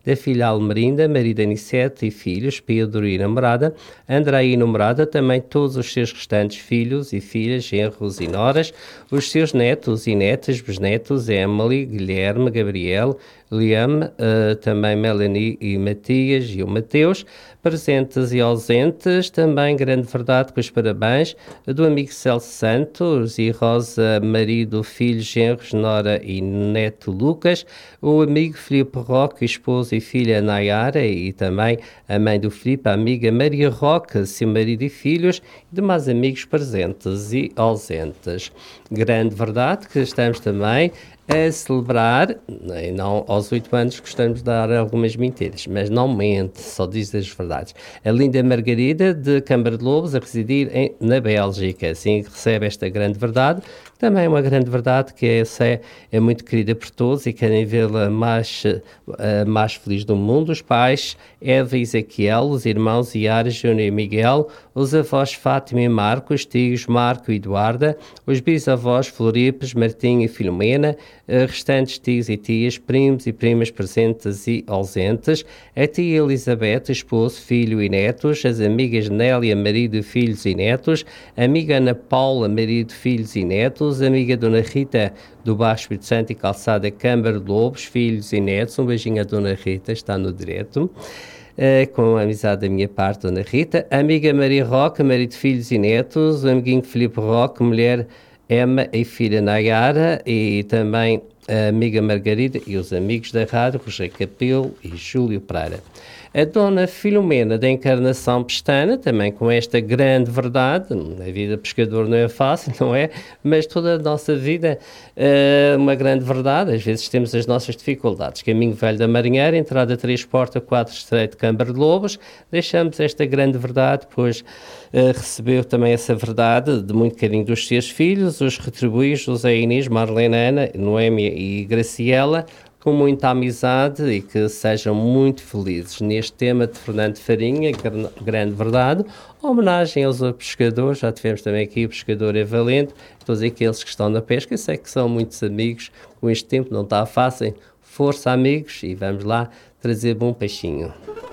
da filha Almerinda, marido Aniceto e filhos, Pedro e namorada, André e namorada, também todos os seus restantes filhos e filhas, genros e noras, os seus netos e netas, bisnetos, Emily, Guilherme, Gabriel, Liam, também Melanie e Matias e o Mateus, presentes e ausentes, também grande verdade com os parabéns do amigo Celso Santos e Rosa, marido, filho, genros, nora e neto Lucas, o amigo Filipe Roque, esposa e filha Nayara e também a mãe do Filipe, a amiga Maria Roque, seu marido e filhos, e demais amigos presentes e ausentes. Grande verdade que estamos também a celebrar, e não aos 8 anos gostamos de dar algumas mentiras, mas não mente, só diz as verdades. A linda Margarida de Câmara de Lobos a residir na Bélgica, assim recebe esta grande verdade, também é uma grande verdade que essa é muito querida por todos e querem vê-la mais feliz do mundo. Os pais, Eva e Ezequiel, os irmãos Iara, Júnior e Miguel, os avós Fátima e Marco, os tios Marco e Eduarda, os bisavós Floripes, Martim e Filomena, restantes tios e tias, primos e primas presentes e ausentes, a tia Elizabeth, esposo, filho e netos, as amigas Nélia, marido, filhos e netos, a amiga Ana Paula, marido, filhos e netos, a amiga Dona Rita do Baixo Espírito Santo e Calçada Câmara de Lobos, filhos e netos, um beijinho à Dona Rita, está no direto. Com a amizade da minha parte, Dona Rita, a amiga Maria Roque, marido, filhos e netos, o amiguinho Filipe Roque, mulher Emma e filha Nayara, e também a amiga Margarida e os amigos da rádio, Rogério Capelo e Júlio Pereira. A dona Filomena da Encarnação Pestana, também com esta grande verdade, a vida de pescador não é fácil, não é? Mas toda a nossa vida é uma grande verdade, às vezes temos as nossas dificuldades. Caminho Velho da Marinheira, entrada 3 Porta 4 Estreito Câmara de Lobos, deixamos esta grande verdade, pois recebeu também essa verdade de muito carinho dos seus filhos, os retribuís José Inês, Marlene Ana, Noémia e Graciela, com muita amizade e que sejam muito felizes. Neste tema de Fernando Farinha, grande verdade, homenagem aos pescadores, já tivemos também aqui o pescador é valente, todos aqueles que estão na pesca, eu sei que são muitos amigos, com este tempo não está fácil, força amigos e vamos lá trazer bom peixinho.